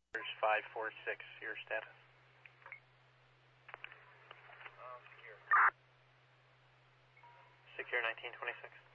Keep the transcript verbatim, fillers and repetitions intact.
There's five four six, your status. Uh, secure. Secure nineteen twenty-six.